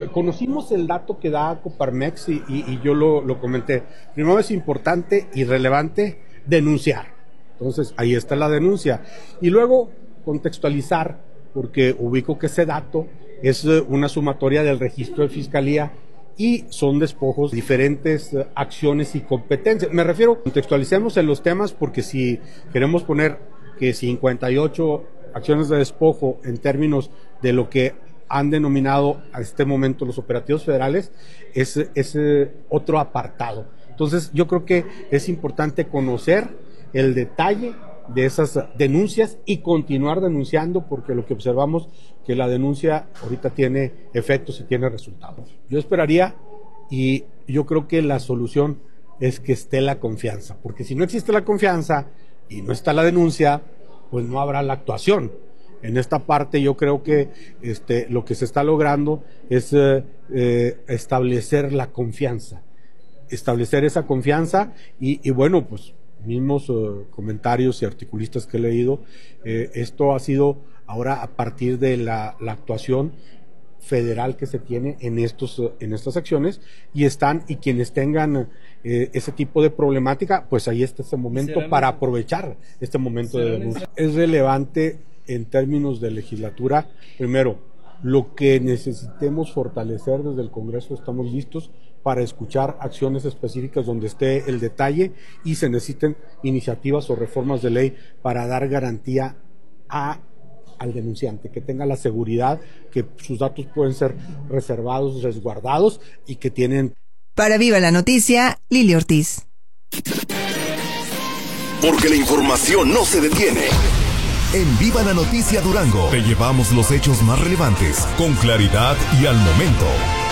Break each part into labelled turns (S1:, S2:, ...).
S1: conocimos el dato que da Coparmex y yo lo comenté. Primero, es importante y relevante denunciar. Entonces, ahí está la denuncia. Y luego, contextualizar, porque ubico que ese dato es una sumatoria del registro de Fiscalía y son despojos de diferentes acciones y competencias. Me refiero, contextualicemos en los temas, porque si queremos poner que 58 acciones de despojo en términos de lo que han denominado a este momento los operativos federales, es otro apartado. Entonces, yo creo que es importante conocer el detalle de esas denuncias y continuar denunciando, porque lo que observamos que la denuncia ahorita tiene efectos y tiene resultados. Yo esperaría, y yo creo que la solución es que esté la confianza, porque si no existe la confianza y no está la denuncia, pues no habrá la actuación. En esta parte yo creo que lo que se está logrando es establecer la confianza, establecer esa confianza y bueno, pues mismos comentarios y articulistas que he leído, esto ha sido ahora a partir de la actuación federal que se tiene en estas acciones, y quienes tengan ese tipo de problemática, pues ahí está ese momento para aprovechar este momento de denuncia. Es relevante en términos de legislatura. Primero, lo que necesitemos fortalecer desde el Congreso, estamos listos para escuchar acciones específicas donde esté el detalle y se necesiten iniciativas o reformas de ley para dar garantía al denunciante, que tenga la seguridad que sus datos pueden ser reservados, resguardados y que tienen...
S2: Para Viva la Noticia, Lili Ortiz.
S3: Porque la información no se detiene. En Viva la Noticia Durango te llevamos los hechos más relevantes, con claridad y al momento.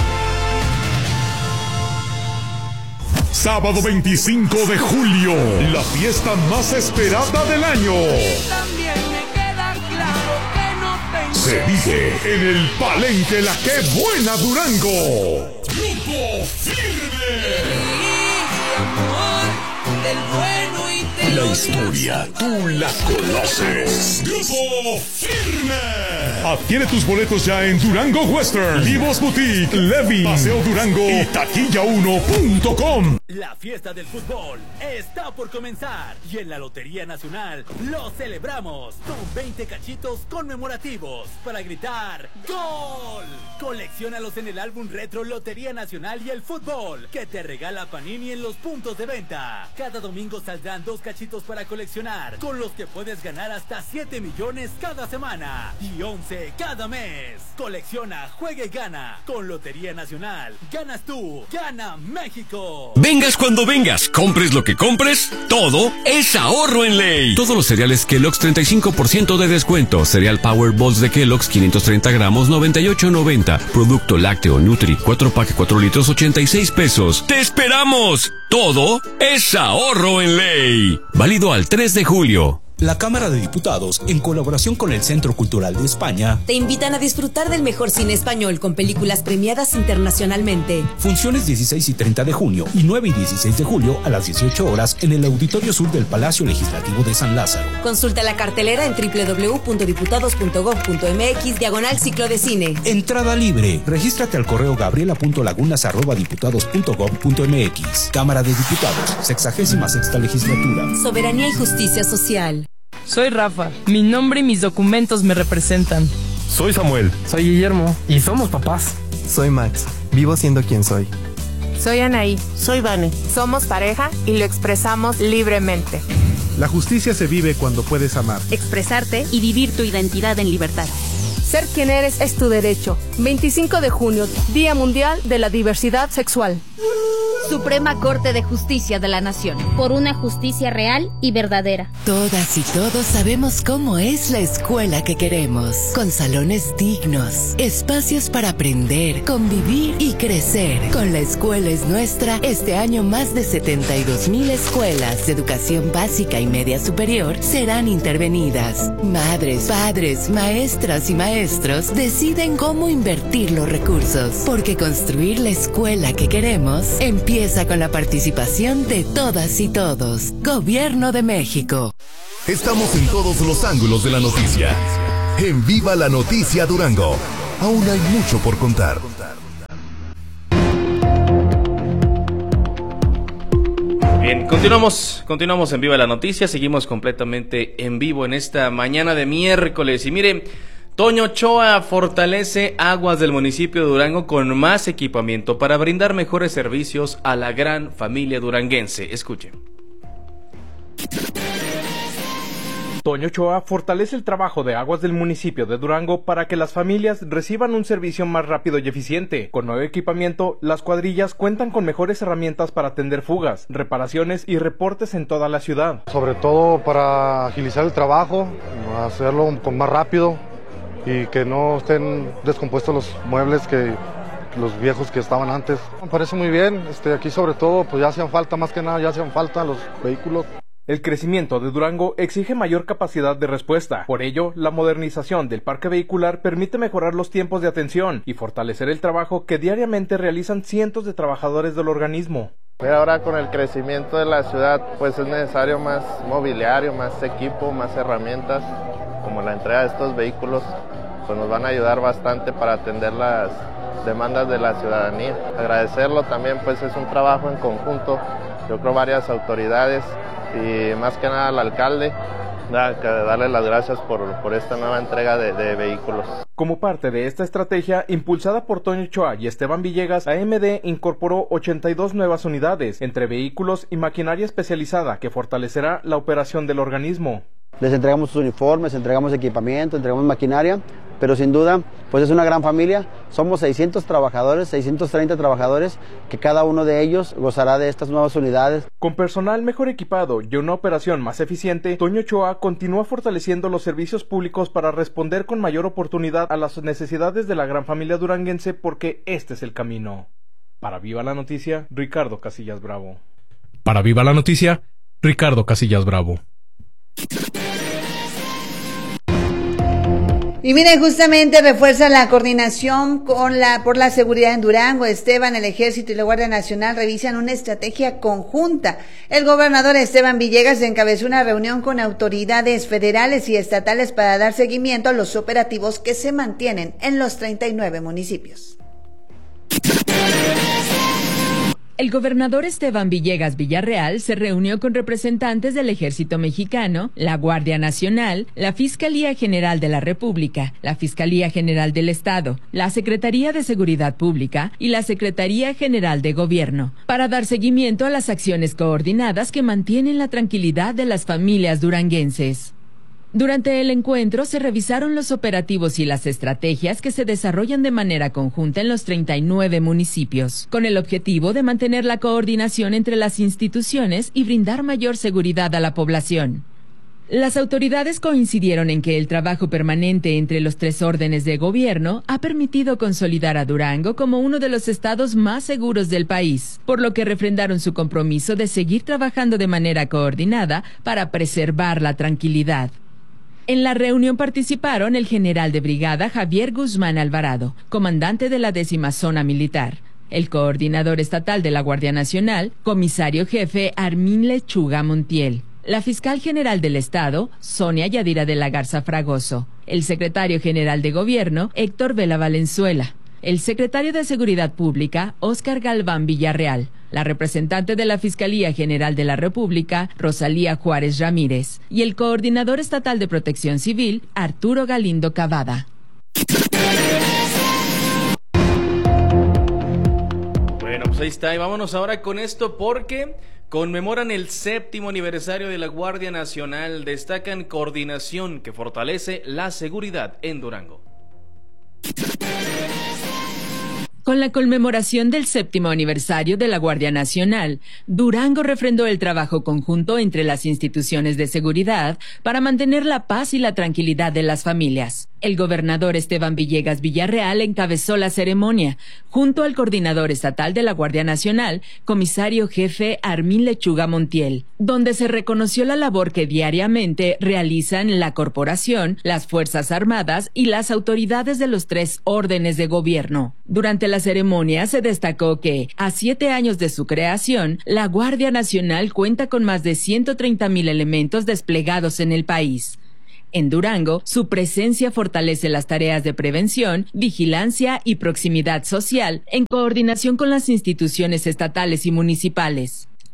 S4: Sábado 25 de julio, la fiesta más esperada del año.
S5: También me queda claro que no tengo...
S4: Se vive en el Palenque La Qué Buena Durango. Grupo Firme.
S5: Amor del bueno y del
S4: La historia tú la conoces. Grupo Firme. Adquiere tus boletos ya en Durango Western, Vivos Boutique, Levi, Paseo Durango y taquilla1.com.
S6: La fiesta del fútbol está por comenzar y en la Lotería Nacional lo celebramos con 20 cachitos conmemorativos para gritar ¡Gol! Colecciónalos en el álbum retro Lotería Nacional y el Fútbol que te regala Panini en los puntos de venta. Cada domingo saldrán 2 cachitos para coleccionar, con los que puedes ganar hasta 7 millones cada semana y 11 cada mes. Colecciona, juega y gana. Con Lotería Nacional, ganas tú, gana México.
S7: Vengas cuando vengas, compres lo que compres, todo es ahorro en ley. Todos los cereales Kellogg's 35% de descuento. Cereal Power Balls de Kellogg's 530 gramos 98.90. Producto lácteo Nutri 4 pack 4 litros 86 pesos. ¡Te esperamos! Todo es ahorro en ley. Válido al 3 de julio.
S8: La Cámara de Diputados, en colaboración con el Centro Cultural de España,
S9: te invitan a disfrutar del mejor cine español con películas premiadas internacionalmente.
S8: Funciones 16 y 30 de junio y 9 y 16 de julio a las 18 horas en el Auditorio Sur del Palacio Legislativo de San Lázaro.
S9: Consulta la cartelera en www.diputados.gov.mx/ciclo de cine.
S8: Entrada libre. Regístrate al correo gabriela.lagunas@diputados.gov.mx. Cámara de Diputados, 66ª legislatura.
S9: Soberanía y justicia social.
S10: Soy Rafa, mi nombre y mis documentos me representan.
S11: Soy Samuel.
S12: Soy Guillermo y somos papás.
S13: Soy Max, vivo siendo quien soy.
S14: Soy Anaí.
S15: Soy Vane.
S14: Somos pareja y lo expresamos libremente.
S16: La justicia se vive cuando puedes amar,
S17: expresarte y vivir tu identidad en libertad.
S14: Ser quien eres es tu derecho. 25 de junio, Día Mundial de la Diversidad Sexual.
S17: Suprema Corte de Justicia de la Nación. Por una justicia real y verdadera.
S18: Todas y todos sabemos cómo es la escuela que queremos. Con salones dignos, espacios para aprender, convivir y crecer. Con La Escuela es Nuestra, este año más de 72,000 escuelas de educación básica y media superior serán intervenidas. Madres, padres, maestras y maestros deciden cómo invertir los recursos. Porque construir la escuela que queremos empieza con la participación de todas y todos. Gobierno de México.
S3: Estamos en todos los ángulos de la noticia. En Viva la Noticia Durango. Aún hay mucho por contar.
S11: Bien, continuamos en Viva la Noticia, seguimos completamente en vivo en esta mañana de miércoles. Y mire, Toño Ochoa fortalece aguas del municipio de Durango con más equipamiento para brindar mejores servicios a la gran familia duranguense. Escuchen.
S15: Toño Ochoa fortalece el trabajo de aguas del municipio de Durango para que las familias reciban un servicio más rápido y eficiente. Con nuevo equipamiento, las cuadrillas cuentan con mejores herramientas para atender fugas, reparaciones y reportes en toda la ciudad.
S19: Sobre todo para agilizar el trabajo, hacerlo con más rápido y que no estén descompuestos los muebles que los viejos que estaban antes. Me parece muy bien, aquí sobre todo pues ya hacían falta, más que nada ya hacían falta los vehículos.
S15: El crecimiento de Durango exige mayor capacidad de respuesta. Por ello, la modernización del parque vehicular permite mejorar los tiempos de atención y fortalecer el trabajo que diariamente realizan cientos de trabajadores del organismo.
S20: Ahora con el crecimiento de la ciudad, pues es necesario más mobiliario, más equipo, más herramientas, como la entrega de estos vehículos, pues nos van a ayudar bastante para atender las demandas de la ciudadanía. Agradecerlo también, pues es un trabajo en conjunto, yo creo varias autoridades, y más que nada al alcalde, darle las gracias por esta nueva entrega de vehículos.
S15: Como parte de esta estrategia, impulsada por Toño Ochoa y Esteban Villegas, AMD incorporó 82 nuevas unidades, entre vehículos y maquinaria especializada, que fortalecerá la operación del organismo.
S21: Les entregamos sus uniformes, entregamos equipamiento, entregamos maquinaria, pero sin duda, pues es una gran familia. Somos 600 trabajadores, 630 trabajadores, que cada uno de ellos gozará de estas nuevas unidades.
S15: Con personal mejor equipado y una operación más eficiente, Toño Ochoa continúa fortaleciendo los servicios públicos para responder con mayor oportunidad a las necesidades de la gran familia duranguense, porque este es el camino. Para Viva la Noticia, Ricardo Casillas Bravo.
S22: Para Viva la Noticia, Ricardo Casillas Bravo.
S23: Y miren, justamente refuerza la coordinación por la seguridad en Durango. Esteban, el Ejército y la Guardia Nacional revisan una estrategia conjunta. El gobernador Esteban Villegas encabezó una reunión con autoridades federales y estatales para dar seguimiento a los operativos que se mantienen en los 39 municipios.
S24: El gobernador Esteban Villegas Villarreal se reunió con representantes del Ejército Mexicano, la Guardia Nacional, la Fiscalía General de la República, la Fiscalía General del Estado, la Secretaría de Seguridad Pública y la Secretaría General de Gobierno, para dar seguimiento a las acciones coordinadas que mantienen la tranquilidad de las familias duranguenses. Durante el encuentro se revisaron los operativos y las estrategias que se desarrollan de manera conjunta en los 39 municipios, con el objetivo de mantener la coordinación entre las instituciones y brindar mayor seguridad a la población. Las autoridades coincidieron en que el trabajo permanente entre los tres órdenes de gobierno ha permitido consolidar a Durango como uno de los estados más seguros del país, por lo que refrendaron su compromiso de seguir trabajando de manera coordinada para preservar la tranquilidad. En la reunión participaron el general de brigada Javier Guzmán Alvarado, comandante de la 10ª Zona Militar, el coordinador estatal de la Guardia Nacional, comisario jefe Armin Lechuga Montiel, la fiscal general del Estado, Sonia Yadira de la Garza Fragoso, el secretario general de Gobierno, Héctor Vela Valenzuela, el secretario de Seguridad Pública, Óscar Galván Villarreal, la representante de la Fiscalía General de la República, Rosalía Juárez Ramírez, y el coordinador estatal de Protección Civil, Arturo Galindo Cavada.
S11: Bueno, pues ahí está, y vámonos ahora con esto porque conmemoran el 7º aniversario de la Guardia Nacional, destacan coordinación que fortalece la seguridad en Durango.
S24: Con la conmemoración del 7º aniversario de la Guardia Nacional, Durango refrendó el trabajo conjunto entre las instituciones de seguridad para mantener la paz y la tranquilidad de las familias. El gobernador Esteban Villegas Villarreal encabezó la ceremonia, junto al coordinador estatal de la Guardia Nacional, comisario jefe Armin Lechuga Montiel, donde se reconoció la labor que diariamente realizan la corporación, las Fuerzas Armadas y las autoridades de los tres órdenes de gobierno. Durante la ceremonia se destacó que, a 7 años de su creación, la Guardia Nacional cuenta con más de 130,000 elementos desplegados en el país. En Durango, su presencia fortalece las tareas de prevención, vigilancia y proximidad social en coordinación con las instituciones estatales y municipales.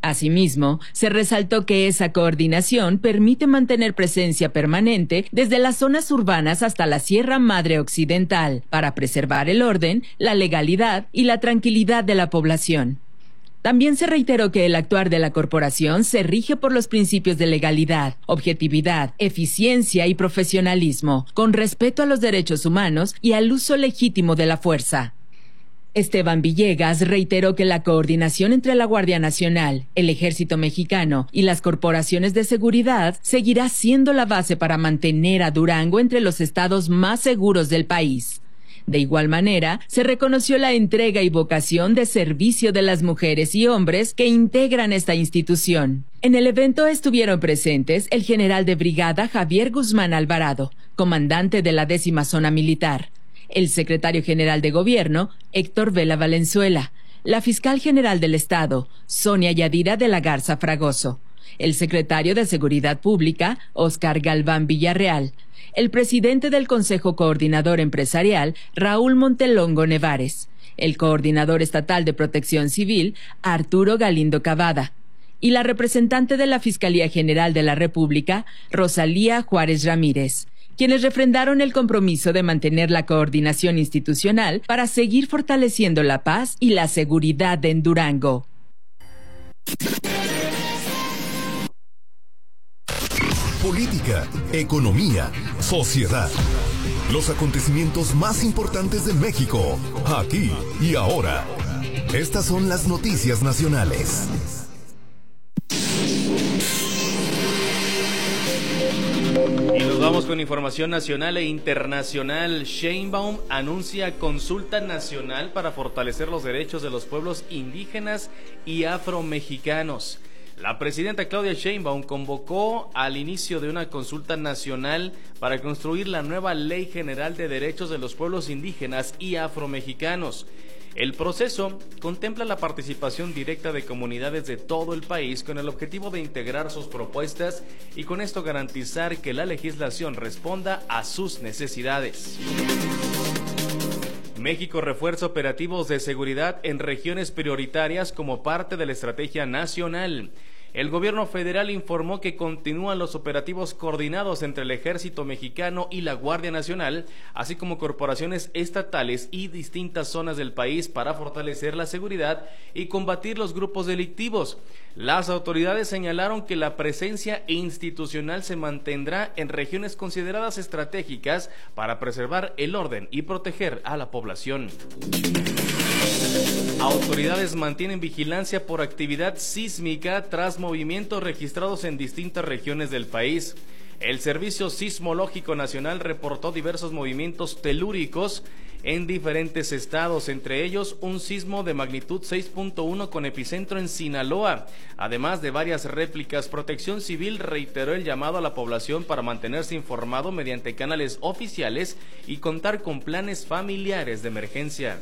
S24: Asimismo, se resaltó que esa coordinación permite mantener presencia permanente desde las zonas urbanas hasta la Sierra Madre Occidental, para preservar el orden, la legalidad y la tranquilidad de la población. También se reiteró que el actuar de la corporación se rige por los principios de legalidad, objetividad, eficiencia y profesionalismo, con respeto a los derechos humanos y al uso legítimo de la fuerza. Esteban Villegas reiteró que la coordinación entre la Guardia Nacional, el Ejército Mexicano y las corporaciones de seguridad seguirá siendo la base para mantener a Durango entre los estados más seguros del país. De igual manera, se reconoció la entrega y vocación de servicio de las mujeres y hombres que integran esta institución. En el evento estuvieron presentes el general de brigada Javier Guzmán Alvarado, comandante de la 10ª Zona Militar, el secretario general de Gobierno, Héctor Vela Valenzuela, la fiscal general del Estado, Sonia Yadira de la Garza Fragoso, el secretario de Seguridad Pública, Óscar Galván Villarreal, el presidente del Consejo Coordinador Empresarial, Raúl Montelongo Nevares, el coordinador estatal de Protección Civil, Arturo Galindo Cavada, y la representante de la Fiscalía General de la República, Rosalía Juárez Ramírez, quienes refrendaron el compromiso de mantener la coordinación institucional para seguir fortaleciendo la paz y la seguridad en Durango.
S3: Política, economía, sociedad. Los acontecimientos más importantes de México, aquí y ahora. Estas son las noticias nacionales.
S11: Y nos vamos con información nacional e internacional. Sheinbaum anuncia consulta nacional para fortalecer los derechos de los pueblos indígenas y afromexicanos. La presidenta Claudia Sheinbaum convocó al inicio de una consulta nacional para construir la nueva Ley General de Derechos de los Pueblos Indígenas y Afromexicanos. El proceso contempla la participación directa de comunidades de todo el país con el objetivo de integrar sus propuestas y con esto garantizar que la legislación responda a sus necesidades. México refuerza operativos de seguridad en regiones prioritarias como parte de la estrategia nacional. El gobierno federal informó que continúan los operativos coordinados entre el Ejército Mexicano y la Guardia Nacional, así como corporaciones estatales y distintas zonas del país para fortalecer la seguridad y combatir los grupos delictivos. Las autoridades señalaron que la presencia institucional se mantendrá en regiones consideradas estratégicas para preservar el orden y proteger a la población. Autoridades mantienen vigilancia por actividad sísmica tras movimientos registrados en distintas regiones del país. El Servicio Sismológico Nacional reportó diversos movimientos telúricos en diferentes estados, entre ellos un sismo de magnitud 6.1 con epicentro en Sinaloa. Además de varias réplicas, Protección Civil reiteró el llamado a la población para mantenerse informado mediante canales oficiales y contar con planes familiares de emergencia.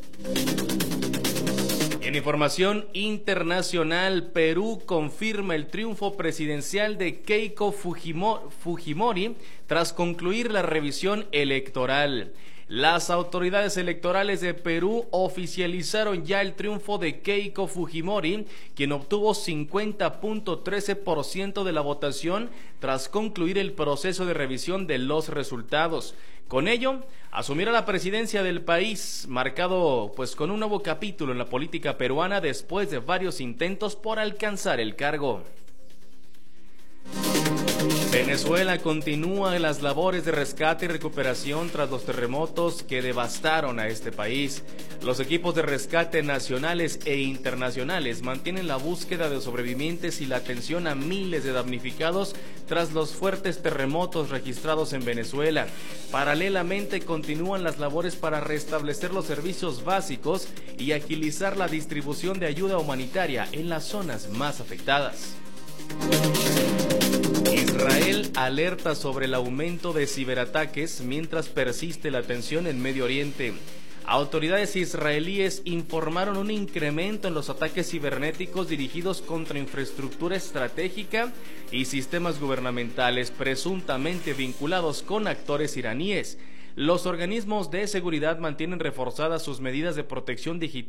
S11: En información internacional, Perú confirma el triunfo presidencial de Keiko Fujimori tras concluir la revisión electoral. Las autoridades electorales de Perú oficializaron ya el triunfo de Keiko Fujimori, quien obtuvo 50.13% de la votación tras concluir el proceso de revisión de los resultados. Con ello, asumirá la presidencia del país, marcado con un nuevo capítulo en la política peruana después de varios intentos por alcanzar el cargo. Venezuela continúa en las labores de rescate y recuperación tras los terremotos que devastaron a este país. Los equipos de rescate nacionales e internacionales mantienen la búsqueda de sobrevivientes y la atención a miles de damnificados tras los fuertes terremotos registrados en Venezuela. Paralelamente continúan las labores para restablecer los servicios básicos y agilizar la distribución de ayuda humanitaria en las zonas más afectadas. Israel alerta sobre el aumento de ciberataques mientras persiste la tensión en Medio Oriente. Autoridades israelíes informaron un incremento en los ataques cibernéticos dirigidos contra infraestructura estratégica y sistemas gubernamentales presuntamente vinculados con actores iraníes. Los organismos de seguridad mantienen reforzadas sus medidas de protección digital